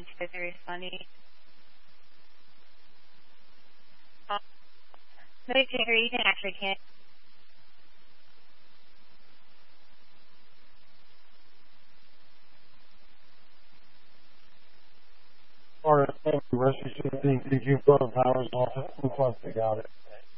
think you guys are very funny. No, you can actually can't. Or rescue team, did you put powers off it? Looks like they got it.